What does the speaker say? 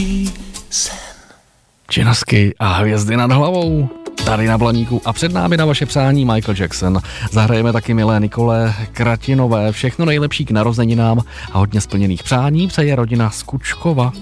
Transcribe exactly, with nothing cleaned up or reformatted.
Činnosky a hvězdy nad hlavou. Tady na Blaníku a před námi na vaše přání Michael Jackson. Zahrajeme taky milé Nikole Kratinové. Všechno nejlepší k narozeninám a hodně splněných přání přeje rodina z Kučkova.